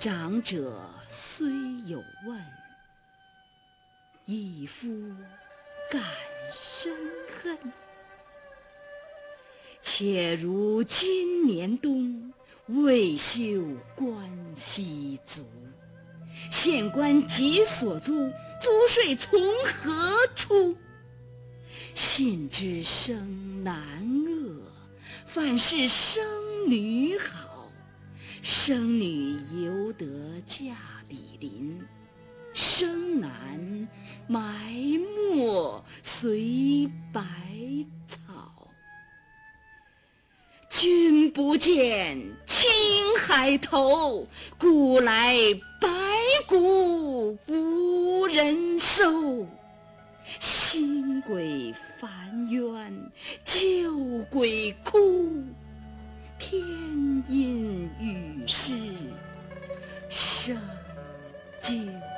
长者虽有问，一夫感深恨。且如今年冬，未休关西卒。县官急所租，租税从何出？信知生男恶，反是生女好。生女犹得嫁比邻，生男埋没随百草。君不见青海头，古来白骨无人收。新鬼烦冤旧鬼哭，天阴雨湿生旧。